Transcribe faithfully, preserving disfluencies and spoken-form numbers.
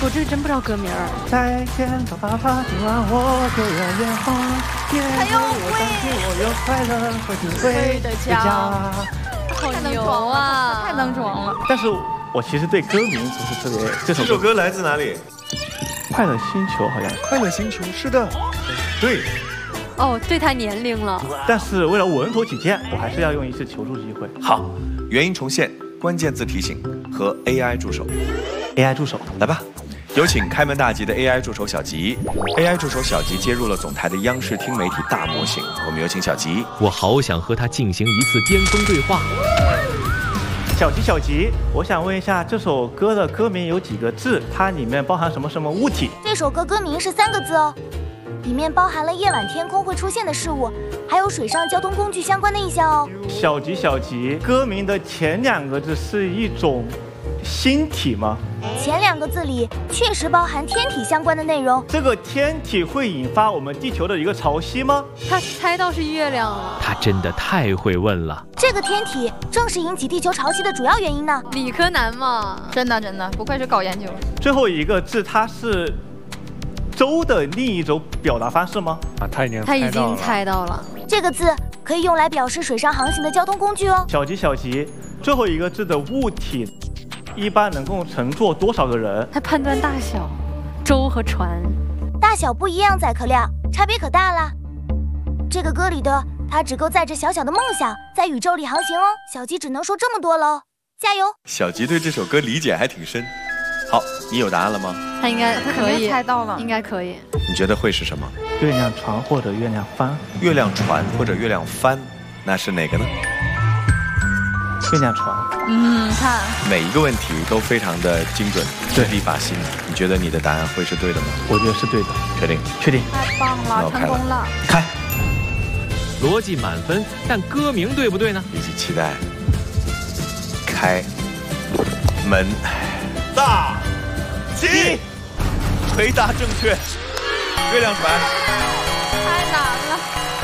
这是真不知道歌名儿。 再见吧，爸爸，今晚我就要远航， 还有我相信我有快乐和智慧的家。 好牛啊！ 太能装了。 但是我其实对歌名不是特别。这首这首歌来自哪里？ 快乐星球好像。 快乐星球，是的，对。 哦，对他年龄了。 但是为了稳妥起见，我还是要用一次求助机会。 好，原因重现，关键字提醒和 A I 助手。 A I 助手， 来吧，有请开门大吉的 A I 助手小吉。A I 助手小吉接入了总台的央视听媒体大模型，我们有请小吉。 我好想和他进行一次巅峰对话。 小吉，小吉，我想问一下，这首歌的歌名有几个字？它里面包含什么什么物体？ 这首歌歌名是三个字哦，里面包含了夜晚天空会出现的事物，还有水上交通工具相关的意象哦。 小吉，小吉，歌名的前两个字是一种星体吗？ 前两个字里确实包含天体相关的内容。 这个天体会引发我们地球的一个潮汐吗？ 他猜到是月亮了。 他真的太会问了。 这个天体正是引起地球潮汐的主要原因呢。 理科男嘛， 真的真的，不愧是搞研究。 最后一个字，它是舟的另一种表达方式吗？ 啊，他已经他已经猜到了。 这个字可以用来表示水上航行的交通工具哦。 小吉，小吉，最后一个字的物体一般能够乘坐多少个人？ 还判断大小，舟和船大小不一样，载客量差别可大了。这个歌里的他只够载着小小的梦想在宇宙里航行哦。小吉只能说这么多喽，加油！ 小吉对这首歌理解还挺深。好，你有答案了吗？ 他应该他可以猜到了， 应该可以。 你觉得会是什么？ 月亮船或者月亮帆？ 月亮船或者月亮帆，那是哪个呢？ 月亮船。 嗯，看每一个问题都非常的精准， 对一把心。你觉得你的答案会是对的吗？ 我觉得是对的。 确定？ 确定。 太棒了，成功了！ 开。 逻辑满分，但歌名对不对呢？ 一起期待。开门大吉，回答正确。月亮船。 太难了。